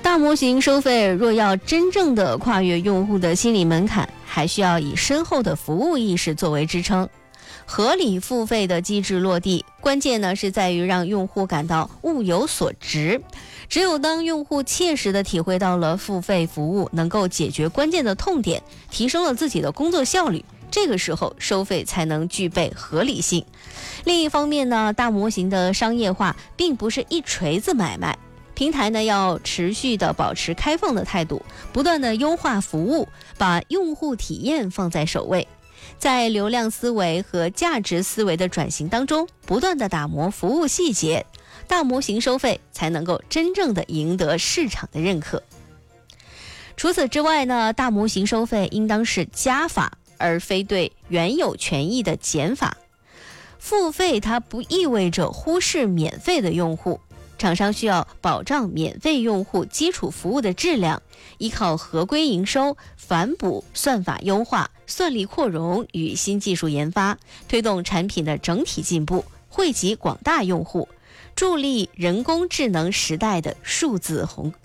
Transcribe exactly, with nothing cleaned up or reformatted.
大模型收费若要真正的跨越用户的心理门槛，还需要以深厚的服务意识作为支撑。合理付费的机制落地，关键呢是在于让用户感到物有所值。只有当用户切实地体会到了付费服务能够解决关键的痛点，提升了自己的工作效率，这个时候收费才能具备合理性。另一方面呢，大模型的商业化并不是一锤子买卖，平台呢要持续的保持开放的态度，不断的优化服务，把用户体验放在首位。在流量思维和价值思维的转型当中，不断的打磨服务细节，大模型收费才能够真正的赢得市场的认可。除此之外呢，大模型收费应当是加法，而非对原有权益的减法。付费它不意味着忽视免费的用户，厂商需要保障免费用户基础服务的质量，依靠合规营收、反哺、算法优化、算力扩容与新技术研发，推动产品的整体进步，惠及广大用户，助力人工智能时代的数字红